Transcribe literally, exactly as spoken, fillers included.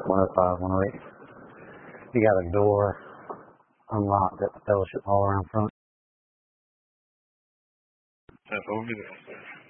one oh five, one oh eight. You got a door unlocked at the fellowship hall around front. Step over there.